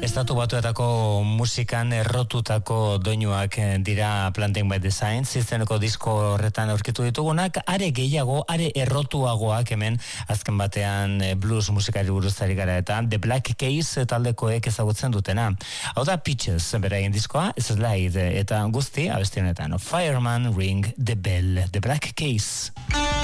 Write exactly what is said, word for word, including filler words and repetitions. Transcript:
Estatu Batuetako musikan errotutako doinuak dira Planting by Design, izeneko disko horretan aurkitu ditugunak, are gehiago, are errotuagoak hemen azken batean blues musikari buruzari gara eta The Black Keys taldekoek ezagutzen dutena. Hau da Peaches, beraien diskoa, Slide, eta guzti abesti honetan Fireman Ring the Bell, The Black Keys.